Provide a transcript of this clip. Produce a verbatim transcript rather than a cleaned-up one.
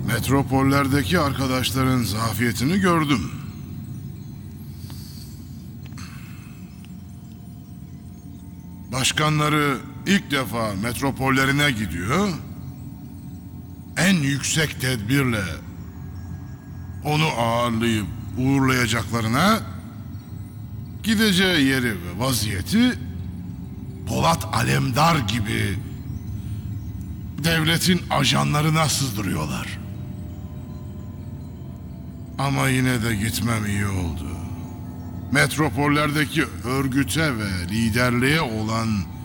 Metropollerdeki arkadaşların zafiyetini gördüm. Başkanları ilk defa metropollerine gidiyor, en yüksek tedbirle onu ağırlayıp uğurlayacaklarına, gideceği yeri ve vaziyeti Polat Alemdar gibi devletin ajanlarına sızdırıyorlar. Ama yine de gitmem iyi oldu. Metropollerdeki örgüte ve liderliğe olan